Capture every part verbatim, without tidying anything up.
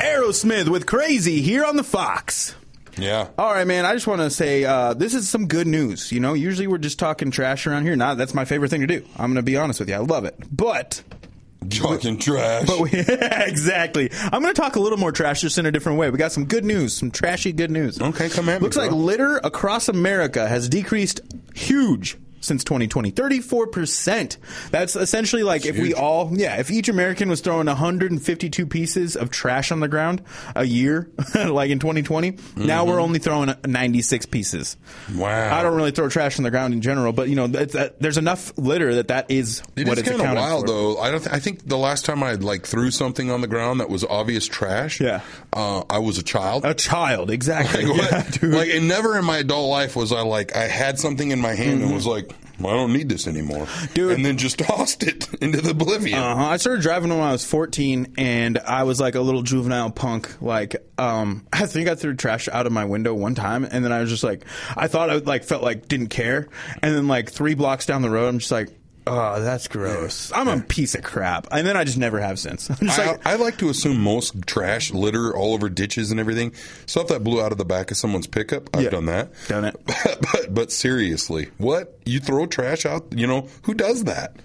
Aerosmith with Crazy here on the Fox. Yeah. All right, man. I just want to say uh, this is some good news. You know, usually we're just talking trash around here. Nah, that's my favorite thing to do. I'm going to be honest with you. I love it. But... Talking trash. But we, exactly. I'm going to talk a little more trash, just in a different way. We got some good news, some trashy good news. Okay, come at me. Looks like litter across America has decreased huge since twenty twenty. thirty-four percent. That's essentially like if we all, yeah, if each American was throwing one hundred fifty-two pieces of trash on the ground a year, like in twenty twenty, mm-hmm. now we're only throwing ninety-six pieces. Wow. I don't really throw trash on the ground in general, but, you know, that, that, there's enough litter that that is it what is it's kind of wild, for. though. I don't. Th- I think the last time I like threw something on the ground that was obvious trash, yeah, uh, I was a child. A child, exactly. Like, yeah, dude. like, and never in my adult life was I like I had something in my hand mm-hmm. and was like, well, I don't need this anymore, dude, and then just tossed it into the oblivion. Uh-huh. I started driving when I was fourteen, and I was like a little juvenile punk. Like, um, I think I threw trash out of my window one time, and then I was just like, I thought I like felt like didn't care, and then like three blocks down the road, I'm just like, oh, that's gross. I'm a piece of crap. And then I just never have since. I'm just I, like, I like to assume most trash, litter all over ditches and everything, stuff that blew out of the back of someone's pickup. I've yeah, done that. Done it. But, but, but seriously, what? You throw trash out? You know, who does that?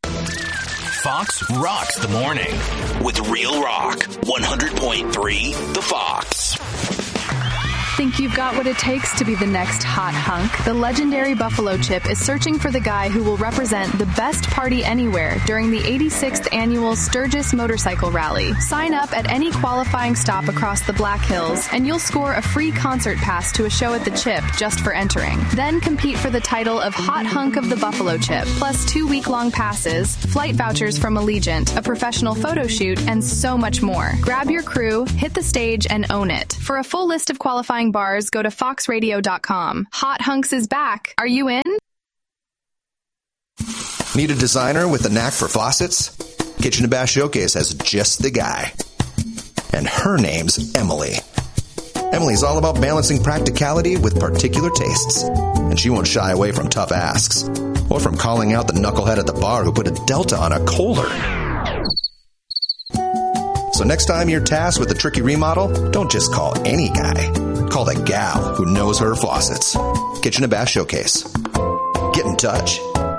Fox rocks the morning with Real Rock. one hundred point three The Fox. Think you've got what it takes to be the next hot hunk? The legendary Buffalo Chip is searching for the guy who will represent the best party anywhere during the eighty-sixth annual Sturgis Motorcycle Rally. Sign up at any qualifying stop across the Black Hills, and you'll score a free concert pass to a show at the Chip just for entering. Then compete for the title of Hot Hunk of the Buffalo Chip, plus two week-long passes, flight vouchers from Allegiant, a professional photo shoot, and so much more. Grab your crew, hit the stage, and own it. For a full list of qualifying bars, go to fox radio dot com. Hot Hunks is back. Are you in? Need a designer with a knack for faucets? Kitchen and Bath Showcase has just the guy. And her name's Emily. Emily's all about balancing practicality with particular tastes. And she won't shy away from tough asks. Or from calling out the knucklehead at the bar who put a Delta on a Kohler. So next time you're tasked with a tricky remodel, don't just call any guy. Call the gal who knows her faucets. Kitchen and Bath Showcase. Get in touch.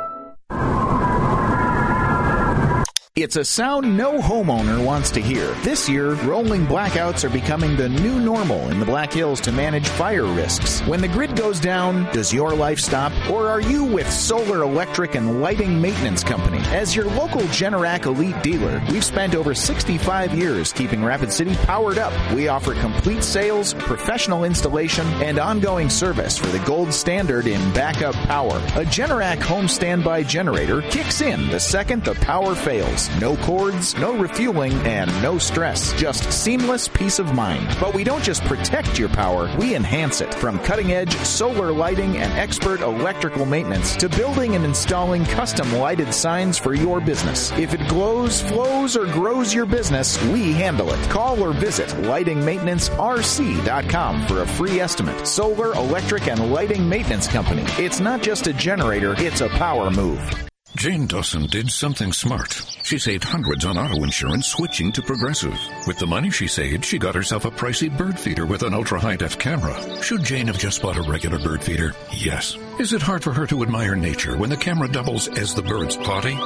It's a sound no homeowner wants to hear. This year, rolling blackouts are becoming the new normal in the Black Hills to manage fire risks. When the grid goes down, does your life stop? Or are you with Solar Electric and Lighting Maintenance Company? As your local Generac Elite dealer, we've spent over sixty-five years keeping Rapid City powered up. We offer complete sales, professional installation, and ongoing service for the gold standard in backup power. A Generac home standby generator kicks in the second the power fails. No cords, no refueling, and no stress. Just seamless peace of mind. But we don't just protect your power, we enhance it. From cutting-edge solar lighting and expert electrical maintenance to building and installing custom lighted signs for your business. If it glows, flows, or grows your business, we handle it. Call or visit lighting maintenance r c dot com for a free estimate. Solar, Electric, and Lighting Maintenance Company. It's not just a generator, it's a power move. Jane Dawson did something smart. She saved hundreds on auto insurance switching to Progressive. With the money she saved, she got herself a pricey bird feeder with an ultra-high-def camera. Should Jane have just bought a regular bird feeder? Yes. Is it hard for her to admire nature when the camera doubles as the bird's potty?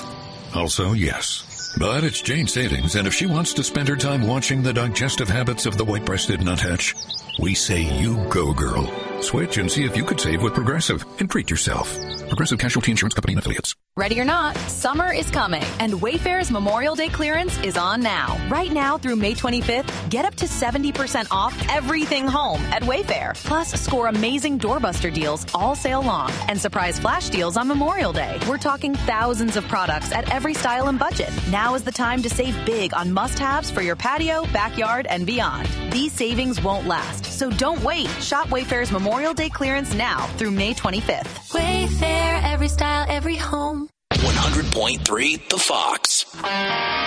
Also, yes. But it's Jane's savings, and if she wants to spend her time watching the digestive habits of the white-breasted nuthatch, we say you go, girl. Switch and see if you could save with Progressive and treat yourself. Progressive Casualty Insurance Company and Affiliates. Ready or not, summer is coming, and Wayfair's Memorial Day clearance is on now. Right now through May twenty-fifth, get up to seventy percent off everything home at Wayfair. Plus, score amazing doorbuster deals all sale long and surprise flash deals on Memorial Day. We're talking thousands of products at every style and budget. Now is the time to save big on must-haves for your patio, backyard, and beyond. These savings won't last, so don't wait. Shop Wayfair's Memorial Day clearance now through May twenty-fifth. Wayfair, every style, every home. one hundred point three The Fox.